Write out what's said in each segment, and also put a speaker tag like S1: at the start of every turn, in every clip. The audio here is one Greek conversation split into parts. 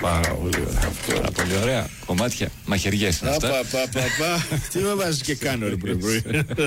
S1: Πάρα πολύ ωραία. Πάρα πολύ ωραία. Κομμάτια, μαχαιριές είναι αυτά.
S2: Τι με βάζεις και κάνω ρε πρωί.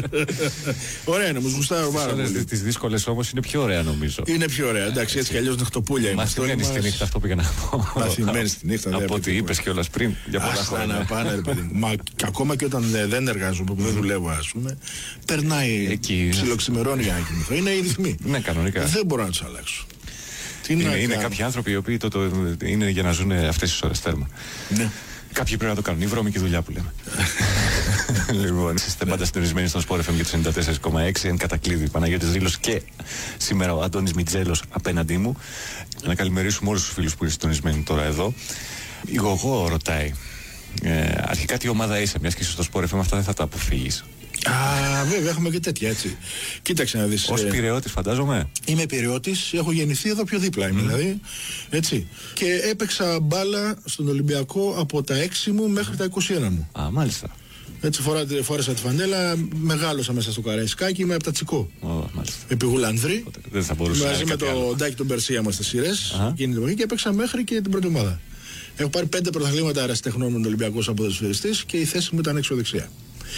S2: Ωραία είναι, μου γουστάρω πάρα πολύ.
S1: Τις δύσκολες όμως είναι πιο ωραία νομίζω.
S2: Είναι πιο ωραία, εντάξει, έτσι κι αλλιώς νυχτοπούλια είμαστε.
S1: Μαθημένοι στη νύχτα, αυτό πήγα να πω.
S2: Μαθημένοι στη νύχτα.
S1: Από ό,τι είπες κιόλας πριν, για πολλά χρόνια.
S2: Να πάνε ρε παιδί μου. Μα ακόμα και όταν δεν εργάζομαι, που δεν δουλεύω ας πούμε, περνάει, ψιλοξημερώνει για να κοιμηθώ. Είναι οι ρυθμοί.
S1: Ναι, κανονικά.
S2: Δεν μπορώ να τους αλλάξω.
S1: Είναι κάποιοι άνθρωποι οι οποίοι είναι για να ζουν αυτές τις ώρες τέρμα.
S2: Ναι.
S1: Κάποιοι πρέπει να το κάνουν. Η βρώμικη δουλειά που λέμε. Λοιπόν, είστε πάντα συντονισμένοι στον Sport FM για το 94,6. Εν κατακλείδη Παναγιώτης Ρήλος και σήμερα ο Αντώνης Μιτζέλος απέναντί μου. Να καλημερίσουμε όλους τους φίλους που είναι συντονισμένοι τώρα εδώ. Η Γογό ρωτάει. Αρχικά τι ομάδα είσαι, μιας και είσαι στο Sport FM, αυτά δεν θα τα αποφύγεις.
S2: Βέβαια, έχουμε και τέτοια έτσι. Κοίταξε να δεις.
S1: Ως Πειραιώτης, φαντάζομαι.
S2: Είμαι Πειραιώτης, έχω γεννηθεί εδώ πιο δίπλα είμαι, δηλαδή. Έτσι. Και έπαιξα μπάλα στον Ολυμπιακό από τα 6 μου μέχρι τα 21 μου.
S1: Μάλιστα.
S2: Έτσι φόρεσα τη φανέλα, μεγάλωσα μέσα στο Καραϊσκάκι, είμαι από τα Τσικό. Επί Γουλανδρή.
S1: Δεν θα μπορούσα.
S2: Μαζί με τον Ντάκη τον Περσία είμαστε σειρές εκείνη την εποχή και έπαιξα μέχρι και την πρώτη ομάδα. Έχω πάρει 5 πρωταθλήματα αεραστεχνών με τον Ολυμπιακό σαν ποδοσφαιριστής και η θέση μου ήταν έξω δεξιά.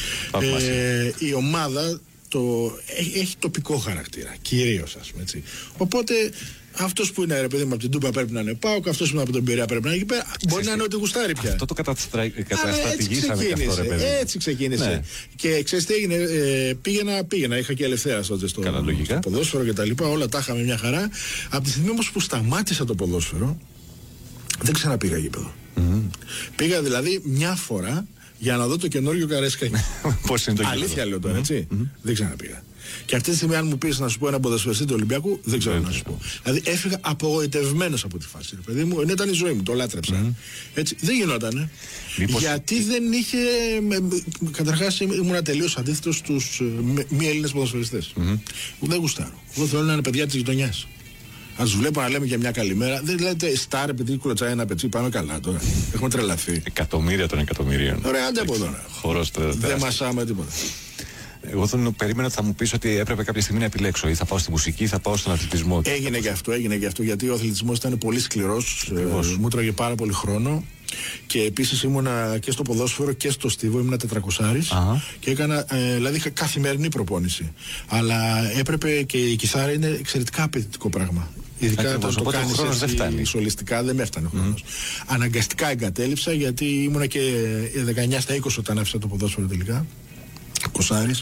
S2: Η ομάδα έχει τοπικό χαρακτήρα, κυρίως ας πούμε έτσι. Οπότε αυτός που είναι ρε παιδί μου από την Τούμπα πρέπει να είναι ΠΑΟΚ, αυτός που είναι από τον Πειραιά πρέπει να είναι εκεί πέρα. Μπορεί να είναι ό,τι γουστάρει πια.
S1: Αυτό το καταστρατηγήσαμε και αυτό ρε παιδί.
S2: Έτσι ξεκίνησε. Ναι. Και ξέρεις τι έγινε, πήγαινα, είχα και ελευθέρα τότε στο ποδόσφαιρο και τα λοιπά, όλα τα είχαμε μια χαρά. Από τη στιγμή όμως που σταμάτησα το ποδόσφαιρο, δεν ξαναπήγα γήπεδο. Πήγα δηλαδή μια φορά για να δω το καινούργιο Καραϊσκάκι.
S1: Πώς είναι το γήπεδο.
S2: Αλήθεια λέω τώρα, έτσι. Δεν ξαναπήγα. Και αυτή τη στιγμή, αν μου πεις να σου πω ένα ποδοσφαιριστή του Ολυμπιακού, δεν ξέρω να σου πω. Δηλαδή έφυγα απογοητευμένος από τη φάση. Παιδί μου, ενώ ήταν η ζωή μου, το λάτρεψα. Έτσι, δεν γινότανε. Γιατί δεν είχε. Καταρχάς ήμουν τελείως αντίθετος στους μη Έλληνες ποδοσφαιριστές. Δεν γουστάρω. Εγώ θέλω να είναι παιδιά της γειτονιάς. Αν τους βλέπω να λέμε για μια καλημέρα, δεν λέτε στάρ επειδή κουλοτσάει ένα πετσί, πάμε καλά τώρα. Έχουμε τρελαθεί.
S1: Εκατομμύρια των εκατομμυρίων.
S2: Ωραία, άντε από τώρα. Δεν μασάμε τίποτα.
S1: Εγώ περίμενα ότι θα μου πεις ότι έπρεπε κάποια στιγμή να επιλέξω. Ή θα πάω στη μουσική ή θα πάω στον αθλητισμό.
S2: Έγινε και αυτό, γιατί ο αθλητισμός ήταν πολύ σκληρός. Μου τρώγε πάρα πολύ χρόνο. Και επίσης ήμουνα και στο ποδόσφαιρο και στο στίβο, ήμουνα 400 και έκανα, δηλαδή είχα καθημερινή προπόνηση. Αλλά έπρεπε και η κιθάρα είναι εξαιρετικά απαιτητικό πράγμα. Ειδικά όταν το κάνεις έτσι σολιστικά, δεν με έφτανε ο χρόνος. Αναγκαστικά εγκατέλειψα γιατί ήμουνα και 19 στα 20 όταν άφησα το ποδόσφαιρο τελικά. Κοσάρης.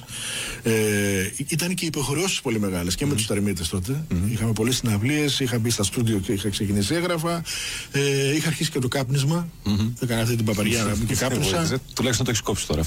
S2: Ήταν και υποχρεώσεις πολύ μεγάλες και με τους Ταρμίτες τότε. Είχαμε πολλές συναυλίες, είχα μπει στα στούντιο και είχα ξεκινήσει, έγραφα. Είχα αρχίσει και το κάπνισμα. Έκανα αυτή την παπαριά να μπει και κάπνισα.
S1: Τουλάχιστον το έχεις κόψει τώρα.